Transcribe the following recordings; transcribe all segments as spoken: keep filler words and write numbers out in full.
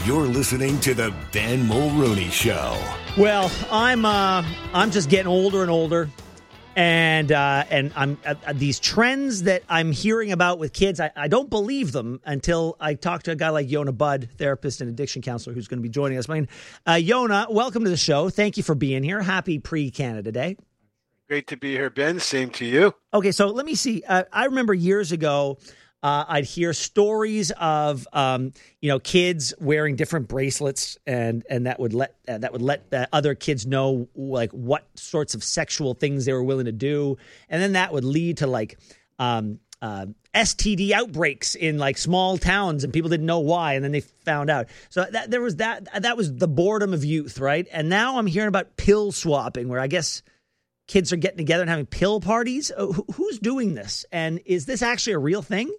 You're listening to the Ben Mulrooney Show. Well, I'm uh, I'm just getting older and older, and uh, and I'm uh, these trends that I'm hearing about with kids. I, I don't believe them until I talk to a guy like Yona Budd, therapist and addiction counselor, who's going to be joining us. I mean, uh, Yona, welcome to the show. Thank you for being here. Happy pre-Canada Day. Great to be here, Ben. Same to you. Okay, so let me see. Uh, I remember years ago. Uh, I'd hear stories of, um, you know, kids wearing different bracelets, and and that would let uh, that would let uh, other kids know like what sorts of sexual things they were willing to do, and then that would lead to like um, uh, S T D outbreaks in like small towns, and people didn't know why, and then they found out. So that there was that that was the boredom of youth, right? And now I'm hearing about pill swapping, where I guess kids are getting together and having pill parties. Uh, who, who's doing this, and is this actually a real thing?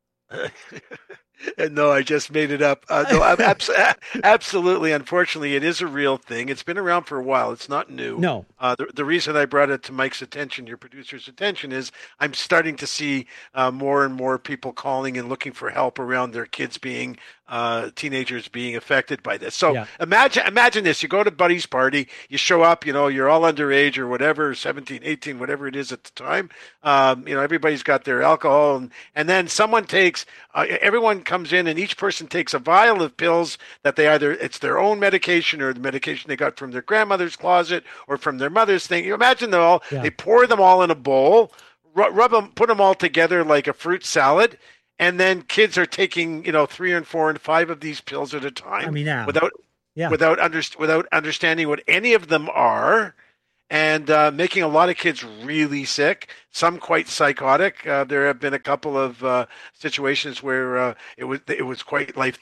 No, I just made it up. Uh, no, I'm abs- absolutely. Unfortunately, it is a real thing. It's been around for a while. It's not new. No. Uh, the, the reason I brought it to Mike's attention, your producer's attention, is I'm starting to see uh, more and more people calling and looking for help around their kids being uh, teenagers being affected by this. So yeah. imagine imagine this. You go to buddy's party, you show up, you know, you're all underage or whatever, seventeen, eighteen, whatever it is at the time. Um, you know, everybody's got their alcohol. And, and then someone takes, uh, everyone comes in and each person takes a vial of pills that they either, it's their own medication or the medication they got from their grandmother's closet or from their mother's thing. You imagine them all, yeah. they pour them all in a bowl, rub, rub them, put them all together like a fruit salad. And then kids are taking, you know, three and four and five of these pills at a time. I mean, now. without, yeah. without, under, without understanding what any of them are, and uh, making a lot of kids really sick. Some quite psychotic. Uh, there have been a couple of uh, situations where uh, it was it was quite life.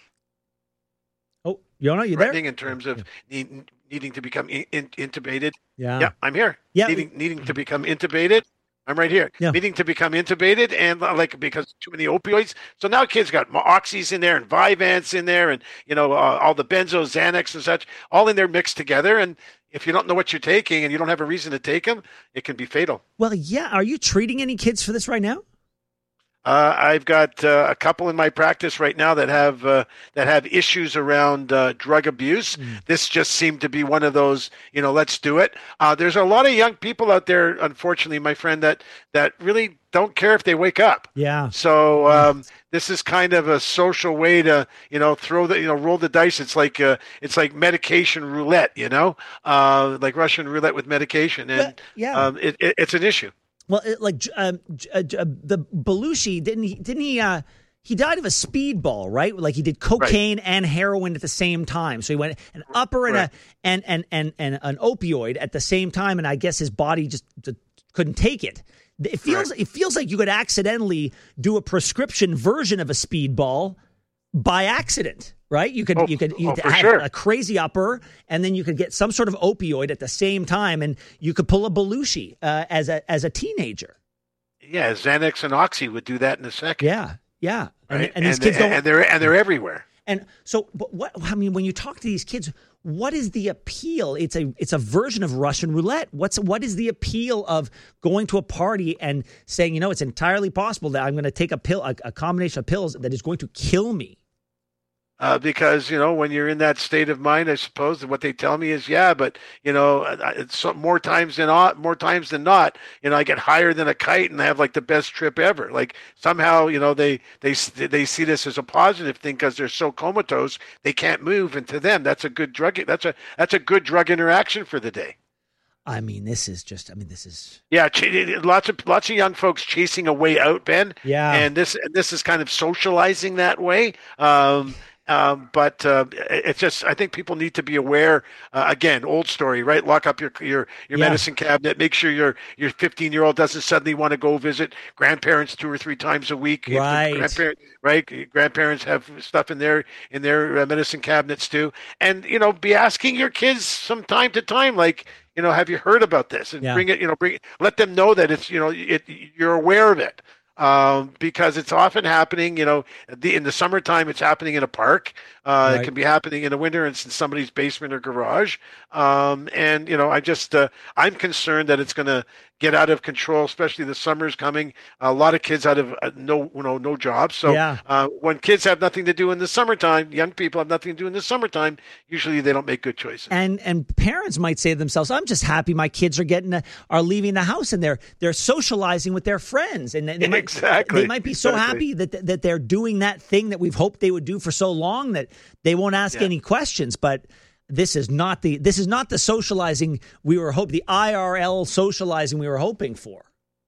Oh, Yona, you there? In terms of yeah. need, needing to become in, in, intubated. Yeah, yeah, I'm here. Yeah, needing needing to become intubated. I'm right here. Yeah. Needing to become intubated and like because too many opioids. So now kids got oxys in there and Vyvanse in there and, you know, uh, all the benzo, Xanax and such, all in there mixed together. And if you don't know what you're taking and you don't have a reason to take them, it can be fatal. Well, yeah. Are you treating any kids for this right now? Uh, I've got uh, a couple in my practice right now that have uh, that have issues around uh, drug abuse. Mm. This just seemed to be one of those, you know, let's do it. Uh, there's a lot of young people out there, unfortunately, my friend, that that really don't care if they wake up. Yeah. So um, this is kind of a social way to, you know, throw the, you know, roll the dice. It's like uh, it's like medication roulette, you know, uh, like Russian roulette with medication, and but, yeah, um, it, it, it's an issue. Well, it, like um, uh, uh, the Belushi, didn't he? Didn't he? Uh, he died of a speedball, right? Like he did cocaine right. and heroin at the same time. So he went an upper and right. a and, and and and an opioid at the same time, and I guess his body just, just couldn't take it. It feels right. it feels like you could accidentally do a prescription version of a speedball by accident. Right, you could oh, you could you oh, could have sure. a crazy upper, and then you could get some sort of opioid at the same time, and you could pull a Belushi uh, as a as a teenager. Yeah, Xanax and Oxy would do that in a second. Yeah, yeah, right? and, and, and these kids don't, and they're and they're everywhere. And so, but what I mean, when you talk to these kids, what is the appeal? It's a it's a version of Russian roulette. What's what is the appeal of going to a party and saying, you know, it's entirely possible that I'm going to take a pill, a, a combination of pills that is going to kill me. Uh, because, you know, when you're in that state of mind, I suppose what they tell me is, yeah, but, you know, it's so, more times than not, more times than not, you know, I get higher than a kite and I have like the best trip ever. Like somehow, you know, they, they, they see this as a positive thing because they're so comatose, they can't move. And to them, that's a good drug. That's a, that's a good drug interaction for the day. I mean, this is just, I mean, this is. Yeah. Lots of, lots of young folks chasing a way out, Ben. Yeah. And this, this is kind of socializing that way. Um, Um, but uh, it's just, I think people need to be aware. Uh, again, old story, right? Lock up your your your yeah. medicine cabinet. Make sure your your fifteen year old doesn't suddenly want to go visit grandparents two or three times a week. Right, grandparent, right. Grandparents have stuff in their in their uh, medicine cabinets too, and you know, be asking your kids from time to time, like, you know, have you heard about this? And yeah. bring it, you know, bring let them know that it's, you know, it, you're aware of it. um, because it's often happening, you know, the, in the summertime, it's happening in a park. Uh, Right. It can be happening in the winter in somebody's basement or garage. Um, and, you know, I just, uh, I'm concerned that it's going to get out of control, especially the summer's coming. A lot of kids out of uh, no, you know, no jobs. So Yeah. uh, when kids have nothing to do in the summertime, young people have nothing to do in the summertime, usually they don't make good choices. And and parents might say to themselves, "I'm just happy my kids are getting a, are leaving the house and they're they're socializing with their friends." And they, they might, Exactly. they might be so Exactly. happy that that they're doing that thing that we've hoped they would do for so long that they won't ask Yeah. any questions. But this is not the this is not the socializing we were hope the I R L socializing we were hoping for.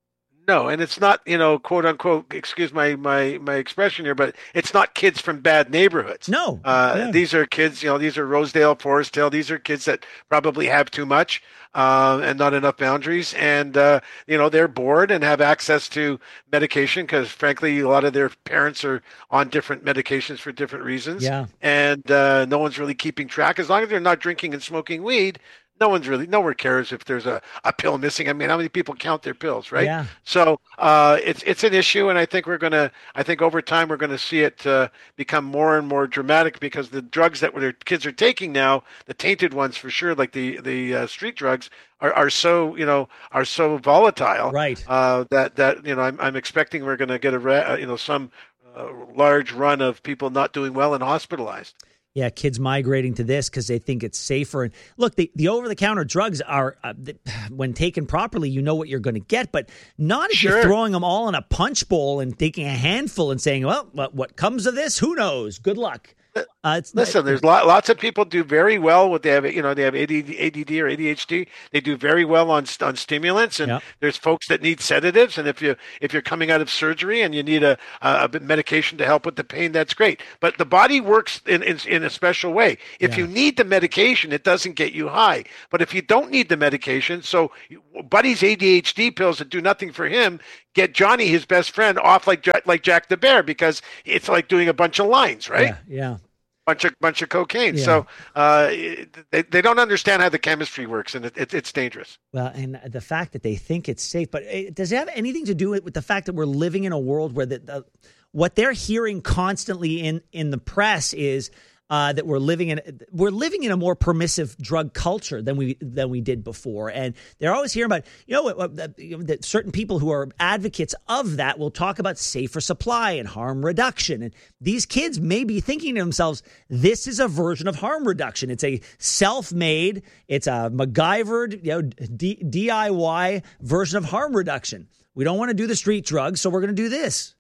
No, and it's not, you know, quote unquote, excuse my, my, my expression here, but it's not kids from bad neighborhoods. No. Uh, Yeah. These are kids, you know, these are Rosedale, Forestdale. These are kids that probably have too much uh, and not enough boundaries. And, uh, you know, they're bored and have access to medication because, frankly, a lot of their parents are on different medications for different reasons. Yeah. And uh, no one's really keeping track. As long as they're not drinking and smoking weed, no one's really, nowhere cares if there's a, a pill missing. I mean, how many people count their pills, right? Yeah. So uh, it's it's an issue, and I think we're gonna. I think over time we're gonna see it uh, become more and more dramatic because the drugs that their kids are taking now, the tainted ones for sure, like the the uh, street drugs, are, are so you know are so volatile, Right. Uh, that that you know I'm I'm expecting we're gonna get a ra- uh, you know some uh, large run of people not doing well and hospitalized. Yeah, kids migrating to this because they think it's safer. And look, the, the over-the-counter drugs are, uh, the, when taken properly, you know what you're going to get, but not if Sure. you're throwing them all in a punch bowl and taking a handful and saying, well, what, what comes of this? Who knows? Good luck. Uh, it's Listen, there's lot, lots of people do very well with they have you know they have A D D, A D D or A D H D. They do very well on on stimulants, and Yeah. there's folks that need sedatives. And if you if you're coming out of surgery and you need a, a, a medication to help with the pain, that's great. But the body works in in, in a special way. If Yeah. you need the medication, it doesn't get you high. But if you don't need the medication, so Buddy's A D H D pills that do nothing for him get Johnny, his best friend, off like Jack, like Jack the Bear because it's like doing a bunch of lines, right? Yeah, yeah. bunch of bunch of cocaine. Yeah. So uh, they they don't understand how the chemistry works, and it, it, it's dangerous. Well, and the fact that they think it's safe, but it, does it have anything to do with, with the fact that we're living in a world where the, the what they're hearing constantly in, in the press is uh, that we're living in we're living in a more permissive drug culture than we than we did before, and they're always hearing about you know that, you know, that certain people who are advocates of that will talk about safer supply and harm reduction, and these kids may be thinking to themselves, this is a version of harm reduction. It's a self-made, it's a MacGyvered, you know, D- D I Y version of harm reduction. We don't want to do the street drugs, so we're going to do this.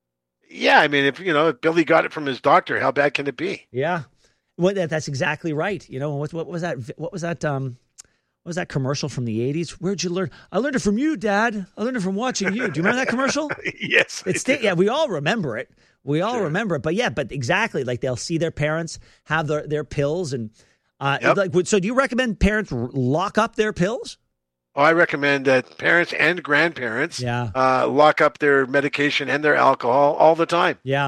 Yeah, I mean, if you know, if Billy got it from his doctor, how bad can it be? Yeah, well, that, that's exactly right. You know, what, what was that? What was that? Um, what was that commercial from the eighties? Where'd you learn? I learned it from you, Dad. I learned it from watching you. Do you remember that commercial? Yes, I It's do. yeah, we all remember it. We all Sure. remember it. But yeah, but exactly, like they'll see their parents have their, their pills, and uh, Yep. like. So, do you recommend parents r- lock up their pills? Oh, I recommend that parents and grandparents Yeah. uh, lock up their medication and their alcohol all the time. Yeah,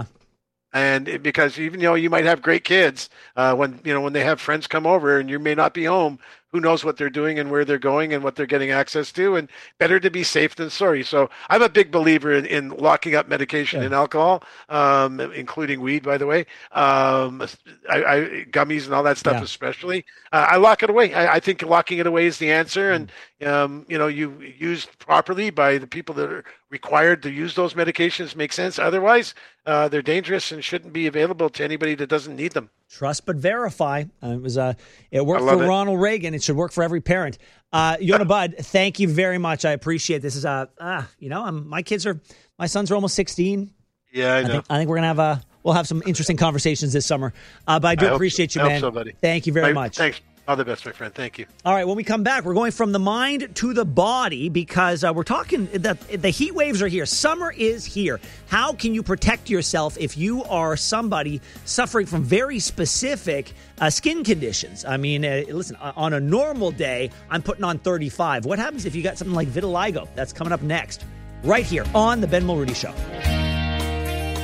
And it- because even though you might have great kids, uh, when you know when they have friends come over and you may not be home, who knows what they're doing and where they're going and what they're getting access to, and better to be safe than sorry. So I'm a big believer in, in locking up medication Yeah. and alcohol, um, including weed, by the way, um, I, I, gummies and all that stuff, Yeah. especially. Uh, I lock it away. I, I think locking it away is the answer, and um, you know, you used properly by the people that are required to use those medications make sense. Otherwise, uh, they're dangerous and shouldn't be available to anybody that doesn't need them. trust but verify. Uh, it was uh, it worked I love for it. Ronald Reagan. It should work for every parent. Uh, Yona Bud, thank you very much. I appreciate this. Is uh, uh you know, um, my kids are my sons are almost sixteen. Yeah, I I know. think I think we're gonna have a we'll have some interesting conversations this summer. Uh, but I do I hope appreciate so. you, I man. hope so, buddy. Thank you very My- much. Thanks. All the best, my friend. Thank you. All right, when we come back, we're going from the mind to the body because uh, we're talking the the heat waves are here. Summer is here. How can you protect yourself if you are somebody suffering from very specific uh, skin conditions? I mean, uh, listen, on a normal day, I'm putting on thirty-five. What happens if you got something like vitiligo? That's coming up next, right here on the Ben Mulrooney Show.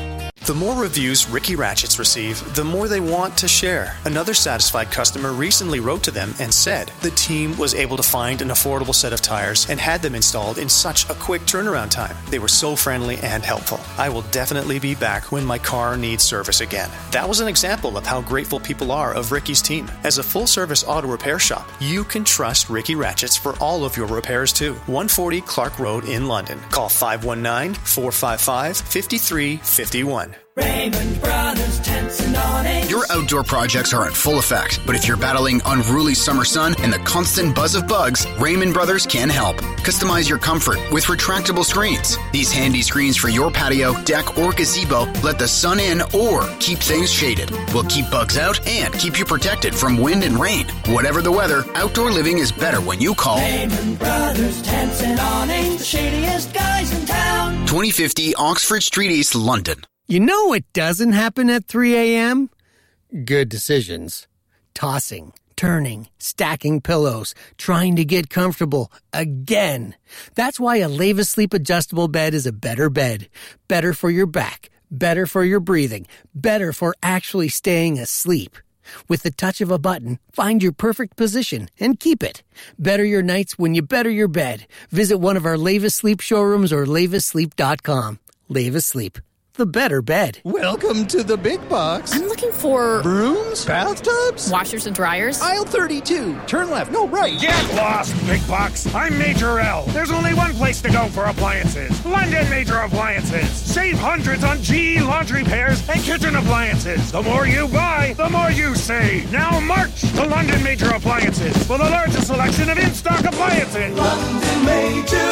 The more reviews Ricky Ratchets receive, the more they want to share. Another satisfied customer recently wrote to them and said the team was able to find an affordable set of tires and had them installed in such a quick turnaround time. They were so friendly and helpful. I will definitely be back when my car needs service again. That was an example of how grateful people are of Ricky's team. As a full-service auto repair shop, you can trust Ricky Ratchets for all of your repairs too. one forty Clark Road in London. Call five one nine, four five five, five three five one. Raymond Brothers Tents and Awnings. Your outdoor projects are in full effect, but if you're battling unruly summer sun and the constant buzz of bugs, Raymond Brothers can help. Customize your comfort with retractable screens. These handy screens for your patio, deck, or gazebo let the sun in or keep things shaded. Will keep bugs out and keep you protected from wind and rain. Whatever the weather, outdoor living is better when you call Raymond Brothers Tents and Awnings, the shadiest guys in town. twenty fifty Oxford Street East, London. You know what doesn't happen at three a.m.? Good decisions. Tossing, turning, stacking pillows, trying to get comfortable again. That's why a Leva Sleep adjustable bed is a better bed. Better for your back, better for your breathing, better for actually staying asleep. With the touch of a button, find your perfect position and keep it. Better your nights when you better your bed. Visit one of our Leva Sleep showrooms or leva sleep dot com. Leva Sleep. The better bed. Welcome to the big box. I'm looking for... brooms? Bathtubs? Washers and dryers? Aisle thirty-two. Turn left. No, right. Get lost, big box. I'm Major L. There's only one place to go for appliances. London Major Appliances. Save hundreds on G E laundry pairs and kitchen appliances. The more you buy, the more you save. Now march to London Major Appliances for the largest selection of in-stock appliances. London Major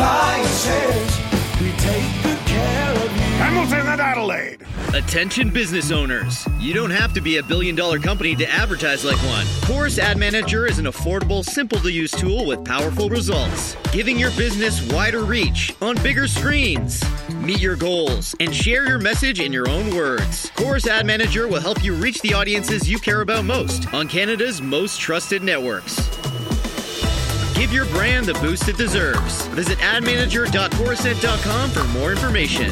Appliances. We take good care of you. Hamilton and Adelaide. Attention business owners. You don't have to be a billion dollar company to advertise like one. Chorus Ad Manager is an affordable, simple to use tool with powerful results, giving your business wider reach on bigger screens. Meet your goals and share your message in your own words. Chorus Ad Manager will help you reach the audiences you care about most on Canada's most trusted networks. Give your brand the boost it deserves. Visit ad manager dot corusent dot com for more information.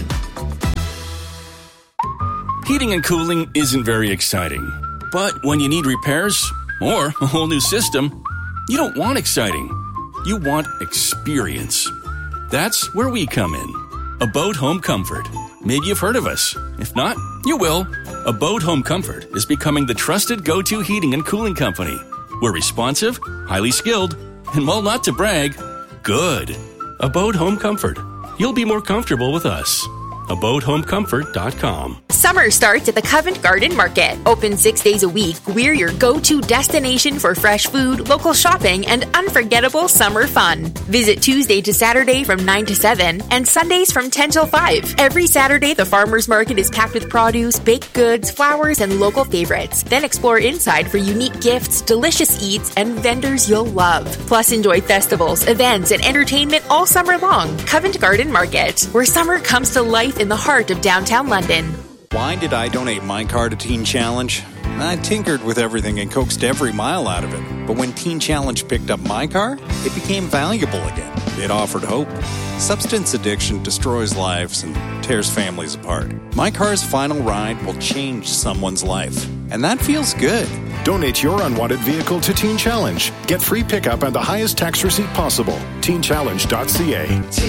Heating and cooling isn't very exciting. But when you need repairs or a whole new system, you don't want exciting. You want experience. That's where we come in. Abode Home Comfort. Maybe you've heard of us. If not, you will. Abode Home Comfort is becoming the trusted go-to heating and cooling company. We're responsive, highly skilled, and while not to brag, good. Abode Home Comfort. You'll be more comfortable with us. abode home comfort dot com. Summer starts at the Covent Garden Market. Open six days a week, we're your go-to destination for fresh food, local shopping, and unforgettable summer fun. Visit Tuesday to Saturday from nine to seven and Sundays from ten till five. Every Saturday, the farmers market is packed with produce, baked goods, flowers, and local favorites. Then explore inside for unique gifts, delicious eats, and vendors you'll love. Plus, enjoy festivals, events, and entertainment all summer long. Covent Garden Market, where summer comes to life in the heart of downtown London. Why did I donate my car to Teen Challenge? I tinkered with everything and coaxed every mile out of it. But when Teen Challenge picked up my car, it became valuable again. It offered hope. Substance addiction destroys lives and tears families apart. My car's final ride will change someone's life. And that feels good. Donate your unwanted vehicle to Teen Challenge. Get free pickup and the highest tax receipt possible. teen challenge dot c a.